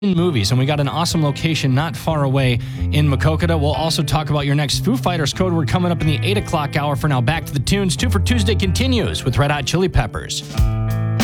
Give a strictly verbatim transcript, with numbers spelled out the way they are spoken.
movies, and we got an awesome location not far away in Maquoketa. We'll also talk about your next Foo Fighters code word coming up in the eight o'clock hour. For now, back to the tunes. Two for Tuesday continues with Red Hot Chili Peppers.